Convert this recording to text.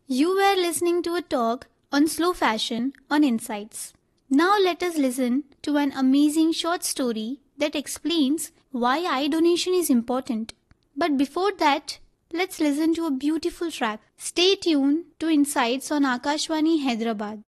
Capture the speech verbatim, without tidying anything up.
You were listening to a talk on slow fashion on Insights. Now let us listen to an amazing short story that explains why eye donation is important. But before that, let's listen to a beautiful track. Stay tuned to Insights on Akashvani Hyderabad.